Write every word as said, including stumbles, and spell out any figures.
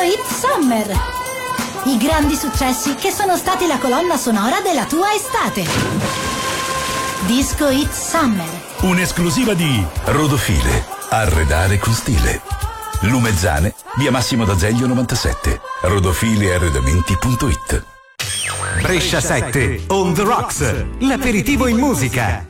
Hit Summer. I grandi successi che sono stati la colonna sonora della tua estate. Disco Hit Summer. Un'esclusiva di Rodofile. Arredare con stile. Lumezzane, via Massimo d'Azeglio novantasette. Rodofile arredamenti punto it. Brescia sette, On the Rocks, l'aperitivo in musica.